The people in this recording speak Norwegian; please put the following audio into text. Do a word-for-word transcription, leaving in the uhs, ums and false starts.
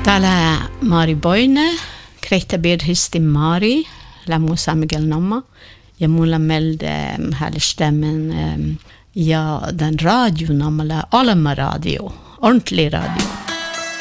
Tala Mari Boine, Kreta Bir Histi Mari, La Musa Miguel Namma. Jag mulla melde um, här stämmen um, ja den radio namala Alma radio, ordentlig radio.